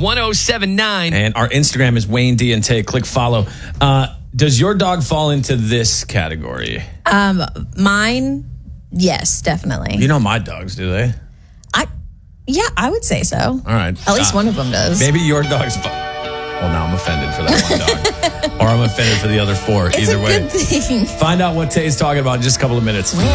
1079. And our Instagram is Wayne D and Tay. Click follow. Does your dog fall into this category? Mine, yes, definitely. You know my dogs, do they? Yeah, I would say so. All right. At least one of them does. Maybe your dog's... Well, now I'm offended for that one dog. Or I'm offended for the other four. It's Either a way. good thing. Find out what Tay's talking about in just a couple of minutes.